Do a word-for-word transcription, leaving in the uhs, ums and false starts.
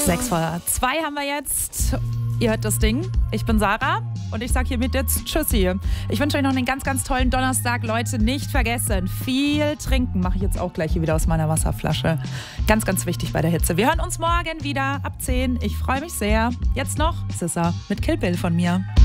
Sechs vor zwei haben wir jetzt. Ihr hört das Ding. Ich bin Sarah und ich sage hiermit jetzt Tschüssi. Ich wünsche euch noch einen ganz, ganz tollen Donnerstag. Leute, nicht vergessen, viel trinken. Mache ich jetzt auch gleich hier wieder aus meiner Wasserflasche. Ganz, ganz wichtig bei der Hitze. Wir hören uns morgen wieder ab zehn. Ich freue mich sehr. Jetzt noch Sissa mit Kill Bill von mir.